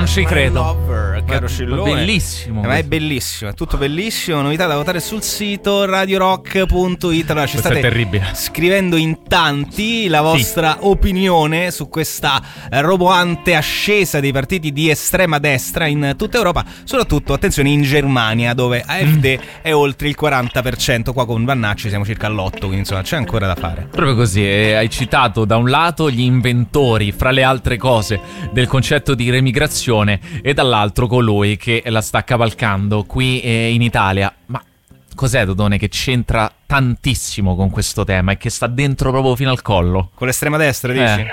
Non ci credo. Lover, caro Scillone. Bellissimo. Ma è bellissimo, è tutto bellissimo. Novità da votare sul sito radiorock.it. Allora, ci state è terribile. scrivendo in tanti la vostra opinione su questa roboante ascesa dei partiti di estrema destra in tutta Europa, soprattutto, attenzione, in Germania, dove AfD è oltre il 40%. Qua con Vannacci siamo circa all'8%, quindi insomma c'è ancora da fare. Proprio così, hai citato da un lato gli inventori, fra le altre cose, del concetto di remigrazione, e dall'altro colui che la sta cavalcando qui in Italia. Ma cos'è, Dodone, che c'entra tantissimo con questo tema e che sta dentro proprio fino al collo? Con l'estrema destra, dici?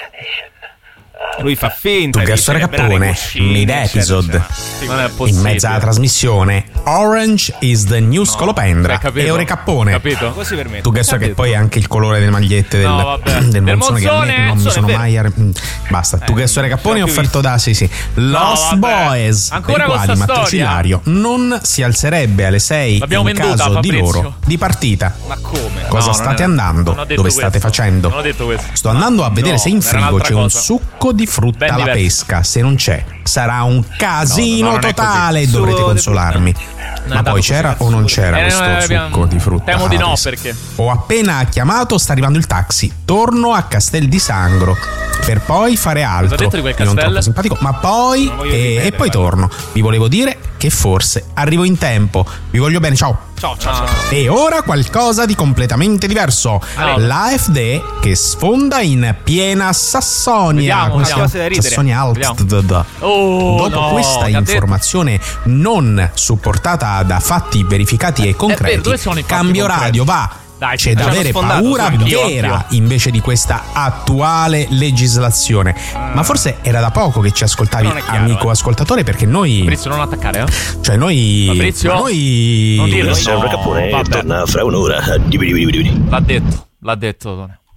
Lui fa finta. Tu Gassore Cappone, mid-episode, Non è possibile. in mezzo alla trasmissione, Orange is the new scolopendra. E ore Cappone. Capito? Così per me. Tu Gassore, che poi è anche il colore delle magliette del, del Monzone, che a me non mi sono mai basta. Tu Gassore Cappone, offerto da Lost Boys, ancora per i quali Matteo Cillario non si alzerebbe alle 6 L'abbiamo in venduta, caso di Fabrizio. loro di partita. Ma come? Cosa state andando? non ho detto Dove state questo. facendo? Non ho detto questo. Sto andando a vedere se in era frigo un'altra c'è un cosa. succo di frutta Ben alla diverso. pesca. Se non c'è, sarà un casino non è totale e così. dovrete Succo di consolarmi. Ma andato poi così. c'era o non c'era questo abbiamo- succo di frutta? Temo di alla no, pesca? perché Ho appena chiamato, sta arrivando il taxi. Torno a Castel di Sangro per poi fare altro. detto di quel Non Castel? troppo simpatico, ma poi Non voglio e ripetere, poi vai. torno. Vi volevo dire che forse arrivo in tempo. Vi voglio bene, ciao. Ciao. E ora qualcosa di completamente diverso. L'AfD che sfonda in piena Sassonia. Vediamo, Come si chiama? cose da ridere. Sassonia Alt. Oh, Dopo no, questa che ha detto? informazione non supportata da fatti verificati e concreti, dove sono i fatti Cambio concreti? Radio va. Dai, C'è ci da hanno avere sfondato paura subito. vera invece di questa attuale legislazione. Ma forse era da poco che ci ascoltavi, Non è chiaro, amico ascoltatore, perché noi, Fabrizio, non attaccare, cioè noi, Fabrizio? ma noi Non dirlo. Sempre Cappone vabbè. torna fra un'ora. L'ha detto, Dodone.